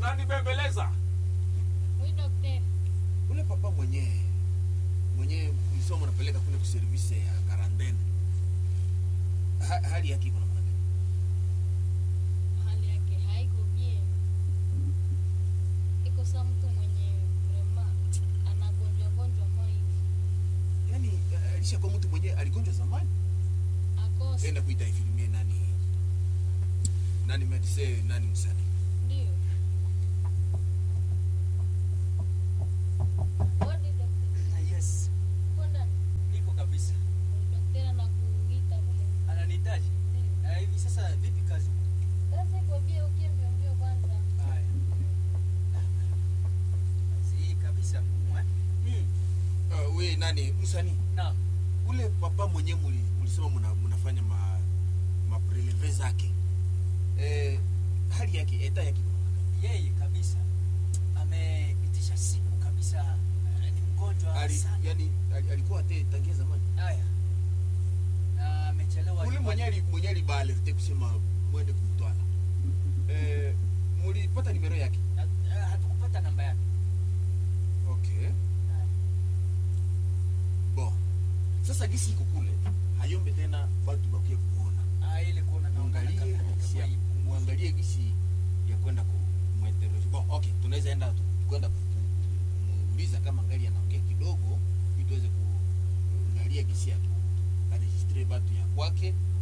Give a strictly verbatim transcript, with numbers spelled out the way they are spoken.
Nani bembeleza? Oui, docteur. Ule papa mwenye mwenye mlisoma napeleka kule ku service ya quarantaine. Ha, hali yake iko namna gani? Hali yake haiko bien. Iko sa mtu mwenye vraiment anagonjwa gonjwa moyo. Yaani alisha kwa mtu mwenye aligonjwa zamani. Akosa. Enda kuita infirmier nani? Nani medicine nani msani? Ndio. What is doctor? Yes. Kwenda Niko kabisa. daktari anakuita kule. Ananihitaji. Ndio. Eh, hivi sasa vipi kazi? Kazi iko bien, ukimbia mbio kwanza. Haya. Si kabisa kumwa. Mm. Uh, we nani msani? Na Ule papa mwenye muli mulisema mna mnafanya ma ma preleve zake. Eh hali yake eta yake yeye kabisa ameitisha siku kabisa. Uh, ni mgonjwa ali sana. yani alikuwa te tangia zamani. Haya. Na amechelewa. Ule mwenye ali mwenye ali ba alerte kusema mwende kumtwala. Eh mulipata nimero yake? Uh, hatukupata namba yake. Okay. Haya. Bon. Sasa gisi iko kule, hayombe tena watu bakie kuona. Ah, ile kuona na Muangalie gisi ya muangalie gisi ya kwenda ku muinterroge. Bon, okay, tunaweza enda tu kwenda kumuuliza kama ngali anaongea kidogo ili tuweze kuangalia gisi ya tu registre batu ya kwake